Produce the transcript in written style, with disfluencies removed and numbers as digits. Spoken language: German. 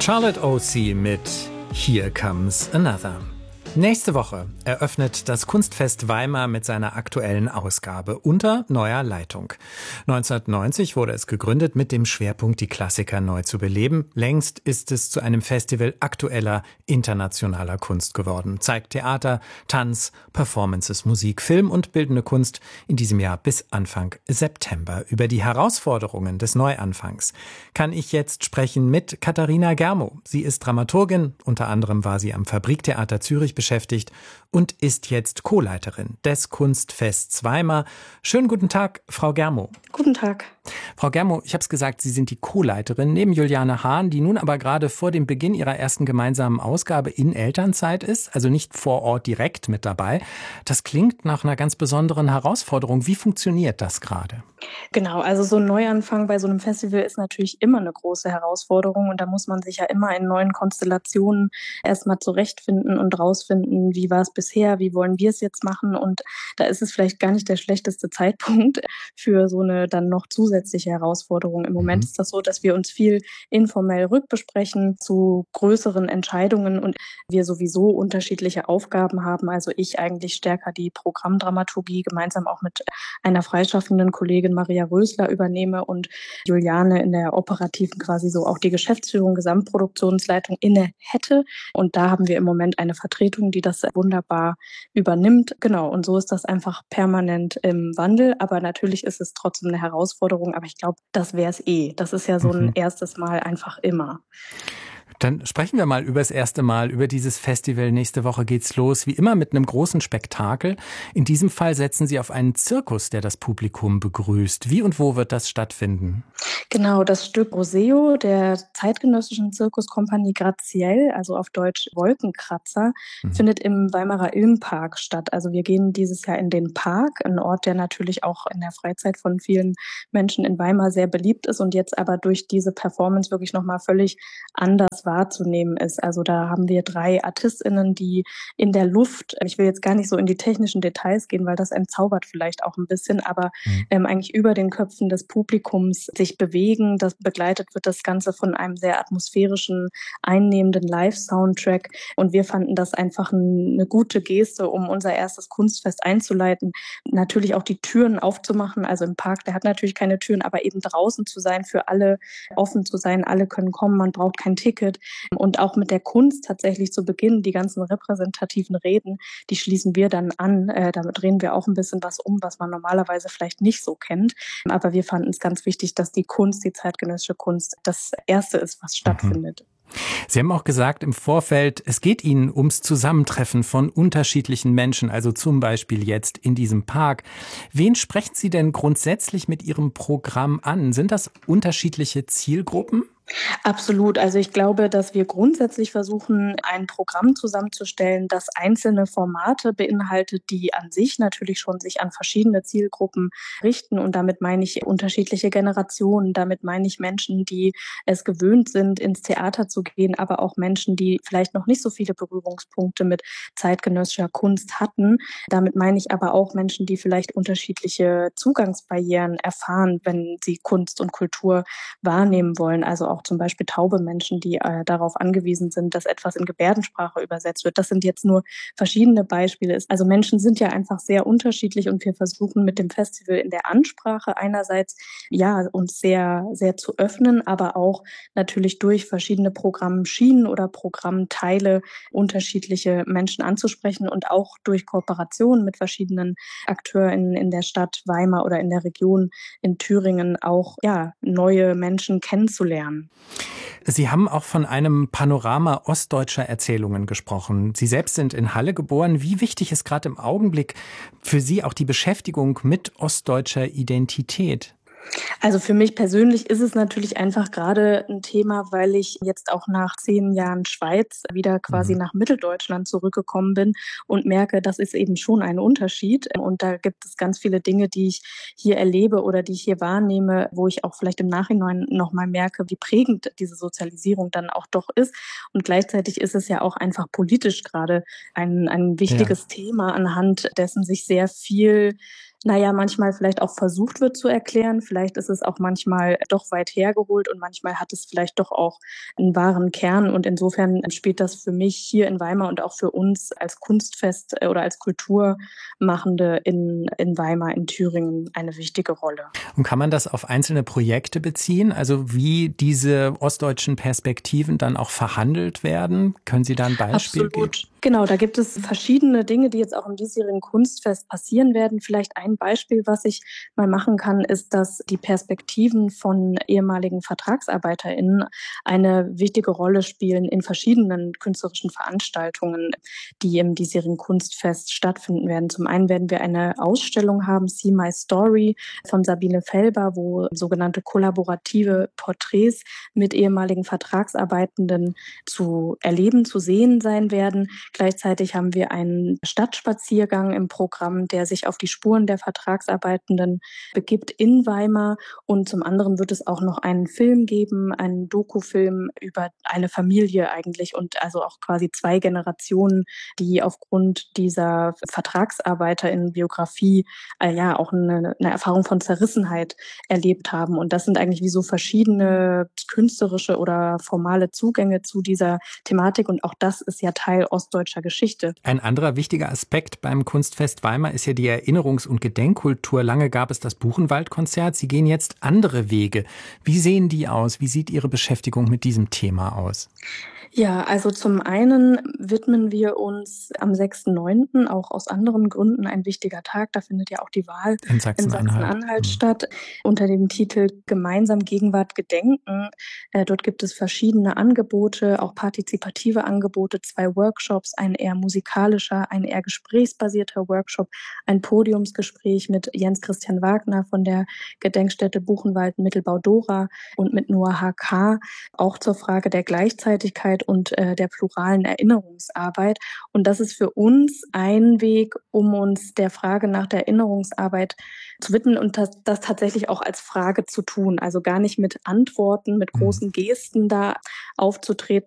Charlotte O.C. mit Here Comes Another. Nächste Woche eröffnet das Kunstfest Weimar mit seiner aktuellen Ausgabe unter neuer Leitung. 1990 wurde es gegründet mit dem Schwerpunkt, die Klassiker neu zu beleben. Längst ist es zu einem Festival aktueller, internationaler Kunst geworden. Zeigt Theater, Tanz, Performances, Musik, Film und bildende Kunst in diesem Jahr bis Anfang September. Über die Herausforderungen des Neuanfangs kann ich jetzt sprechen mit Katharina Germo. Sie ist Dramaturgin, unter anderem war sie am Fabriktheater Zürich beschäftigt und ist jetzt Co-Leiterin des Kunstfests Weimar. Schönen guten Tag, Frau Germo. Guten Tag. Frau Germo, ich habe es gesagt, Sie sind die Co-Leiterin neben Juliane Hahn, die nun aber gerade vor dem Beginn ihrer ersten gemeinsamen Ausgabe in Elternzeit ist, also nicht vor Ort direkt mit dabei. Das klingt nach einer ganz besonderen Herausforderung. Wie funktioniert das gerade? Genau, also so ein Neuanfang bei so einem Festival ist natürlich immer eine große Herausforderung und da muss man sich ja immer in neuen Konstellationen erstmal zurechtfinden und rausfinden, wie war es bisher, wie wollen wir es jetzt machen, und da ist es vielleicht gar nicht der schlechteste Zeitpunkt für so eine dann noch zusätzliche Herausforderung. Im Moment ist das so, dass wir uns viel informell rückbesprechen zu größeren Entscheidungen und wir sowieso unterschiedliche Aufgaben haben. Also ich eigentlich stärker die Programmdramaturgie gemeinsam auch mit einer freischaffenden Kollegin Maria Rösler übernehme und Juliane in der operativen quasi so auch die Geschäftsführung, Gesamtproduktionsleitung inne hätte. Und da haben wir im Moment eine Vertretung, die das wunderbar übernimmt. Genau, und so ist das einfach permanent im Wandel. Aber natürlich ist es trotzdem eine Herausforderung. Aber ich glaube, das wäre es eh. Das ist ja so ein erstes Mal einfach immer. Dann sprechen wir mal über das erste Mal, über dieses Festival. Nächste Woche geht's los, wie immer mit einem großen Spektakel. In diesem Fall setzen Sie auf einen Zirkus, der das Publikum begrüßt. Wie und wo wird das stattfinden? Genau, das Stück Roseo der zeitgenössischen Zirkuskompanie Graziell, also auf Deutsch Wolkenkratzer, findet im Weimarer Ilmpark statt. Also wir gehen dieses Jahr in den Park, ein Ort, der natürlich auch in der Freizeit von vielen Menschen in Weimar sehr beliebt ist und jetzt aber durch diese Performance wirklich nochmal völlig anders wahrzunehmen ist. Also da haben wir 3 ArtistInnen, die in der Luft, ich will jetzt gar nicht so in die technischen Details gehen, weil das entzaubert vielleicht auch ein bisschen, aber eigentlich über den Köpfen des Publikums sich bewegen. Das begleitet wird das Ganze von einem sehr atmosphärischen, einnehmenden Live-Soundtrack. Und wir fanden das einfach eine gute Geste, um unser erstes Kunstfest einzuleiten. Natürlich auch die Türen aufzumachen. Also im Park, der hat natürlich keine Türen, aber eben draußen zu sein, für alle offen zu sein. Alle können kommen, man braucht kein Ticket. Und auch mit der Kunst tatsächlich zu beginnen, die ganzen repräsentativen Reden, die schließen wir dann an. Damit drehen wir auch ein bisschen was um, was man normalerweise vielleicht nicht so kennt. Aber wir fanden es ganz wichtig, dass die Kunst, die zeitgenössische Kunst, das Erste ist, was stattfindet. Sie haben auch gesagt im Vorfeld, es geht Ihnen ums Zusammentreffen von unterschiedlichen Menschen, also zum Beispiel jetzt in diesem Park. Wen sprechen Sie denn grundsätzlich mit Ihrem Programm an? Sind das unterschiedliche Zielgruppen? Absolut. Also ich glaube, dass wir grundsätzlich versuchen, ein Programm zusammenzustellen, das einzelne Formate beinhaltet, die an sich natürlich schon sich an verschiedene Zielgruppen richten. Und damit meine ich unterschiedliche Generationen. Damit meine ich Menschen, die es gewöhnt sind, ins Theater zu gehen, aber auch Menschen, die vielleicht noch nicht so viele Berührungspunkte mit zeitgenössischer Kunst hatten. Damit meine ich aber auch Menschen, die vielleicht unterschiedliche Zugangsbarrieren erfahren, wenn sie Kunst und Kultur wahrnehmen wollen. Also auch zum Beispiel taube Menschen, die darauf angewiesen sind, dass etwas in Gebärdensprache übersetzt wird. Das sind jetzt nur verschiedene Beispiele. Also Menschen sind ja einfach sehr unterschiedlich und wir versuchen mit dem Festival in der Ansprache einerseits ja uns sehr, sehr zu öffnen, aber auch natürlich durch verschiedene Programmschienen oder Programmteile unterschiedliche Menschen anzusprechen und auch durch Kooperationen mit verschiedenen Akteuren in der Stadt Weimar oder in der Region in Thüringen auch ja neue Menschen kennenzulernen. Sie haben auch von einem Panorama ostdeutscher Erzählungen gesprochen. Sie selbst sind in Halle geboren. Wie wichtig ist gerade im Augenblick für Sie auch die Beschäftigung mit ostdeutscher Identität? Also für mich persönlich ist es natürlich einfach gerade ein Thema, weil ich jetzt auch nach 10 Jahren Schweiz wieder quasi nach Mitteldeutschland zurückgekommen bin und merke, das ist eben schon ein Unterschied. Und da gibt es ganz viele Dinge, die ich hier erlebe oder die ich hier wahrnehme, wo ich auch vielleicht im Nachhinein noch mal merke, wie prägend diese Sozialisierung dann auch doch ist. Und gleichzeitig ist es ja auch einfach politisch gerade ein wichtiges Thema, anhand dessen sich sehr viel naja, manchmal vielleicht auch versucht wird zu erklären. Vielleicht ist es auch manchmal doch weit hergeholt und manchmal hat es vielleicht doch auch einen wahren Kern. Und insofern spielt das für mich hier in Weimar und auch für uns als Kunstfest oder als Kulturmachende in Weimar, in Thüringen eine wichtige Rolle. Und kann man das auf einzelne Projekte beziehen? Also wie diese ostdeutschen Perspektiven dann auch verhandelt werden? Können Sie da ein Beispiel geben? Genau, da gibt es verschiedene Dinge, die jetzt auch im diesjährigen Kunstfest passieren werden. Vielleicht ein Beispiel, was ich mal machen kann, ist, dass die Perspektiven von ehemaligen VertragsarbeiterInnen eine wichtige Rolle spielen in verschiedenen künstlerischen Veranstaltungen, die im diesjährigen Kunstfest stattfinden werden. Zum einen werden wir eine Ausstellung haben, See My Story von Sabine Felber, wo sogenannte kollaborative Porträts mit ehemaligen Vertragsarbeitenden zu erleben, zu sehen sein werden. Gleichzeitig haben wir einen Stadtspaziergang im Programm, der sich auf die Spuren der Vertragsarbeitenden begibt in Weimar. Und zum anderen wird es auch noch einen Film geben, einen Dokufilm über eine Familie eigentlich und also auch quasi 2 Generationen, die aufgrund dieser VertragsarbeiterInnen-Biografie ja auch eine Erfahrung von Zerrissenheit erlebt haben. Und das sind eigentlich wie so verschiedene künstlerische oder formale Zugänge zu dieser Thematik. Und auch das ist ja Teil ostdeutscher Geschichte. Ein anderer wichtiger Aspekt beim Kunstfest Weimar ist ja die Erinnerungs- und Gedenkkultur. Lange gab es das Buchenwald-Konzert. Sie gehen jetzt andere Wege. Wie sehen die aus? Wie sieht Ihre Beschäftigung mit diesem Thema aus? Ja, also zum einen widmen wir uns am 6.9. auch aus anderen Gründen ein wichtiger Tag. Da findet ja auch die Wahl In in Sachsen-Anhalt. Sachsen-Anhalt statt, unter dem Titel Gemeinsam Gegenwart gedenken. Dort gibt es verschiedene Angebote, auch partizipative Angebote, 2 Workshops, ein eher musikalischer, ein eher gesprächsbasierter Workshop, ein Podiumsgespräch mit Jens Christian Wagner von der Gedenkstätte Buchenwald Mittelbau Dora und mit Noah H.K. auch zur Frage der Gleichzeitigkeit und der pluralen Erinnerungsarbeit. Und das ist für uns ein Weg, um uns der Frage nach der Erinnerungsarbeit zu widmen und das tatsächlich auch als Frage zu tun. Also gar nicht mit Antworten, mit großen Gesten da aufzutreten,